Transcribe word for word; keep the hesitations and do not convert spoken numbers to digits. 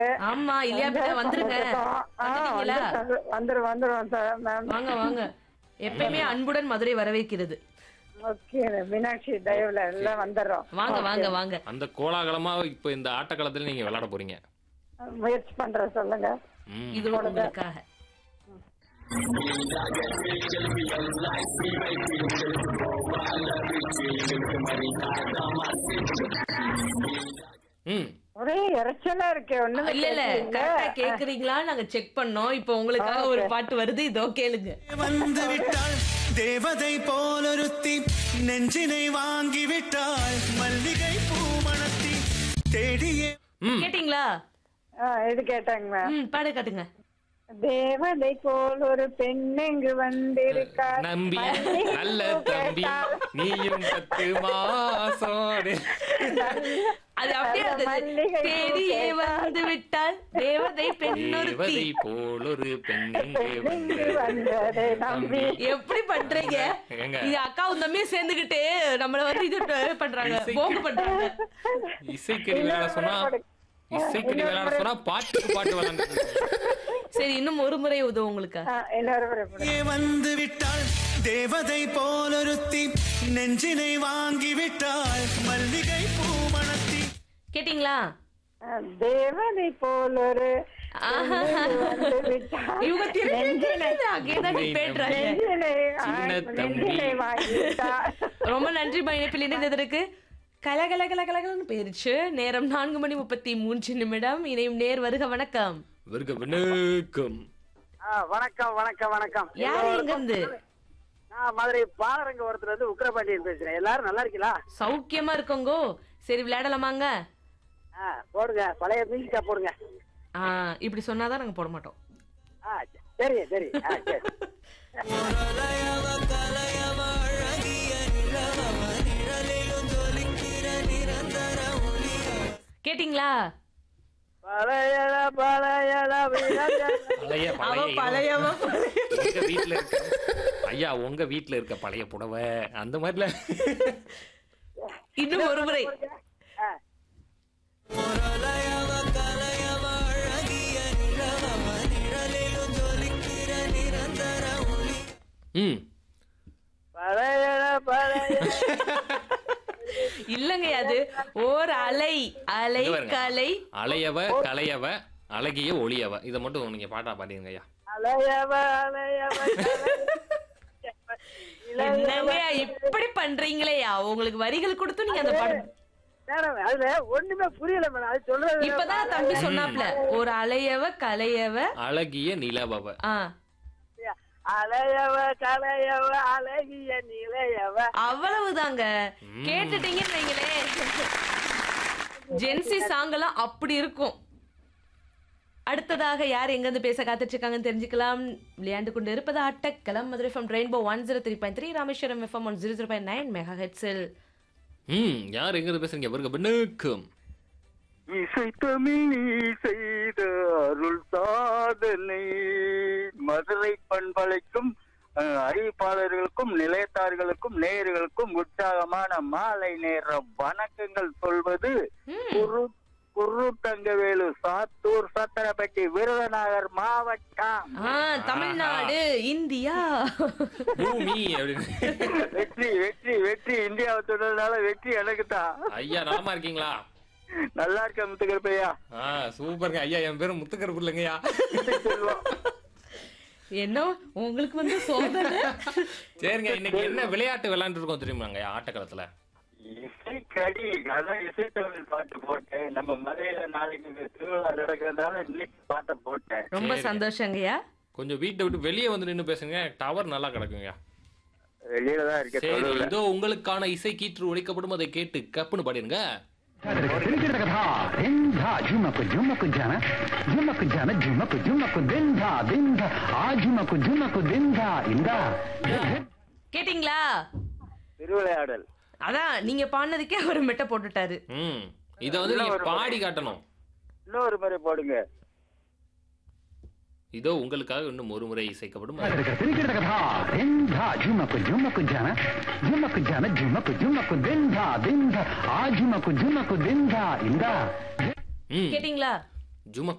ஆமா இல்லையா அப்படிதான் வந்துருங்க. வந்துட்டீங்களா? வந்துரும் வந்துரும் சார் மேம். வாங்க வாங்க. எப்பயுமே அன்புடன் மதுரை வரவேற்கிறது. ஓகே மீனாட்சி தயவுல எல்லாம் வந்துடுறோம். வாங்க வாங்க வாங்க. அந்த கோலாகலமா இப்ப இந்த ஆட்டக்களத்துல நீங்க விளையாட போறீங்க. முயற்சி பண்றேன் சொல்லுங்க. ம். இது உங்களுக்காக. ம். ஒரே இறைச்சலா இருக்கே ஒண்ணுமே இல்ல இல்ல கேட்கல. கரெக்டா கேக்குறீங்களா நாங்க செக் பண்ணோம். இப்போ உங்களுக்காக ஒரு பாட்டு வருது, இதோ கேளுங்க. வந்து விட்டாள் தேவதை போலொருத்தி நெஞ்சினை வாங்கி விட்டாள் மல்லிகை பூமணத்தி தேடியே. ம். கேட்டீங்களா? ஆ, இது கேட்டாங்க மேம். ம் பாடு காட்டுங்க. தேவதை போல் ஒரு பெண் இங்கு வந்திருக்காள். நம்பி மல்லிகை நல்ல பூ தம்பி கேட்டாள். நீயும் பத்து மாசம். அது அப்படியே அந்த அது மல்லிகை பூ தேடியே கேட்டாள். வந்து விட்டால் தேவதை பெண்ணொருத்தி. தேவதை போல் ஒரு பெண் இங்கு இங்கு வந்ததை நம்பி. எப்படி பண்றீங்க? ஏங்க? இது அக்காவும் தம்பியும் சேர்ந்துகிட்டு நம்மள வந்து இது பண்றாங்க, இசைக்கு- போக்கு பண்றாங்க. இசைக்கடி விளையாட சொன்னா இசைக்கடி விளையாட சொன்னா பாட்டுக்கு பாட்டு விளையாண்டு. சரி, இன்னும் ஒரு முறை உதவும் உங்களுக்கு. ஆ, இன்னொரு முறை போடுங்க. தேடியே வந்து விட்டாள் தேவதை போலொருத்தி நெஞ்சினை வாங்கி விட்டாள் மல்லிகை பூமணத்தி. கேட்டீங்களா? ஆ, தேவதை போல் ஒரு ஆஹா. பெண் இங்கு வந்து விட்டாள். இவங்க நெஞ்சினை திரும்பி அங்கேதான் பேடுறாங்க. நெஞ்சினை சின்ன ஆ, தம்பி. நெஞ்சினை வாங்கி விட்டாள். ரொம்ப நன்றி இணைப்பில் இணைந்ததற்கு. கல கல கல கலகலன்னு போயிருச்சு. நேரம் நான்கு மணி முப்பத்தி மூன்று நிமிடம். இணையும் நேர் வருக. வணக்கம். வருக வணக்கம். ஆ, வணக்கம் வணக்கம் வணக்கம். யாரு எங்க இருந்து? நான் மதுரை பாலரங்கபுரத்துல இருந்து உக்கிரபாண்டியன் பேசுறேன். எல்லாரும் நல்லா இருக்கீங்களா? சௌக்கியமா இருக்கோங்கோ. சரி, விளையாடலாமாங்க? ஆ, போடுங்க, பழைய மியூசிக்கா போடுங்க. ஆ, இப்படி சொன்னாதான் நாங்க போட மாட்டோம். ஆ, சரி சரி. ஆ, சரி. கேட்டீங்களா? பழையல பழையல விளையாட- பழைய அவ பழைய பழையவ உங்க வீட்ல இருக்க ஐயா உங்க வீட்ல இருக்க பழைய புடவை அந்த மாதிரில. இன்னும் ஒரு முறை. ஆ, ம். பழையல பழைய இல்லங்க, அது ஓர் அலை அலை இங்க பாருங்க. கலை. அலையவ கலையவ அழகிய ஒளியவ இதை மட்டும் நீங்க பாட்டா பாடிங்க ஐயா. அலையவ அலையவ என்னங்க இப்படி பண்றீங்களேயா? உங்களுக்கு வரிகள் கொடுத்து நீங்க அந்த பாடம் மேடம், அதுல ஒண்ணுமே புரியல மேடம். அது சொல்றது இப்பதான் தம்பி சொன்னாப்ல. ஒரு அலையவ கலையவ. அழகிய நிலவவ. ஆ, அலையவ கலையவ அழகிய நிலையவ. அவ்வளவுதாங்க. கேட்டுட்டீங்கன்னு வைங்களே. ஜென்சி சாங் எல்லாம் அப்படி இருக்கும். அடுத்ததாக யார் எங்க இருந்து பேச காத்துட்டு இருக்காங்கன்னு தெரிஞ்சுக்கலாம். விளையாண்டு கொண்டு இருப்பது அட்டக்கலம் Madurai FM rainbow one zero three point three, Rameswaram FM one zero zero point nine mega ஹெட்ஸில். ம். யார் எங்க இருந்து பேசுறீங்க? வருக வணக்கம். இசை தமிழ் நீ செய்த அருள் சாதனை மதுரை பண்பலைக்கும் அஹ், அறிவிப்பாளர்களுக்கும் நிலையத்தார்களுக்கும் நேயர்களுக்கும் உற்சாகமான மாலை நேர வணக்கங்கள் சொல்வது குரு குரு தங்கவேலு, சாத்தூர் சத்திரப்பட்டி, விருதுநகர் மாவட்டம். ஆ, தமிழ்நாடு, இந்தியா. பூமி அப்படின்னு. வெற்றி வெற்றி வெற்றி இந்தியாவை சொன்னதுனால வெற்றி எனக்கு தான். ஐயா நலமா இருக்கீங்களா? நல்லா இருக்க முத்துக்கருப்பையா. ஆ, சூப்பருங்க ஐயா. என் பேரு முத்துக்கருப்பு இல்லைங்கய்யா. என்ன உங்களுக்கு வந்து சோதனை? சரிங்க, இன்னைக்கு என்ன விளையாட்டு விளையாண்டு இருக்கோம் தெரியுமாங்க ஆட்டக்களத்துல? இசை கடி, அதான் இசை தமிழ் பாட்டு போட்டேன். நம்ம மதுரையில நாளைக்கு திருவிழா நடக்கிறதுனால இன்னைக்கு பாட்டை போட்டேன். ரொம்ப சந்தோஷங்கய்யா. கொஞ்சம் வீட்டை விட்டு வெளியே வந்து நின்னு பேசுங்க, டவர் நல்லா கிடக்குங்க. வெளியில தான் இருக்க சரி, சொல்லுல. இதோ உங்களுக்கான இசை கீற்று ஒழிக்கப்படும், அதை கேட்டு கப்புன்னு பாடிருங்க. झुमक झुमक जाना झुमक जाना झुमक झुमक दिंदा दिंदा आ झुमक झुमक दिंदा इंदा. கேட்டீங்களா? திருவிளையாடல். அதான் நீங்க பாடினதுக்கே ஒரு மெட்ட போட்டுட்டாரு. ம். இத வந்து நீங்க பாடி காட்டணும். இன்னொரு முறை போடுங்க. இதோ உங்களுக்காக இன்னும் ஒரு முறை இசைக்கப்படும். झुमक झुमक जाना झुमक जाना झुमक झुमक दिंदा दिंदा आ झुमक झुमक दिंदा इंदा. ம். கேட்டீங்களா? ஜும